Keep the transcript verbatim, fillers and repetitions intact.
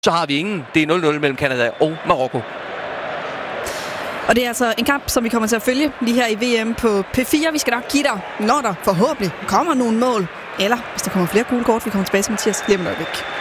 så har vi ingen. Det er nul nul mellem Canada og Marokko. Og det er altså en kamp, som vi kommer til at følge lige her i V M på P fire. Vi skal nok give dig, når der forhåbentlig kommer nogle mål, eller hvis der kommer flere gule kort, vi kommer tilbage til Mathias lige om et øjeblik.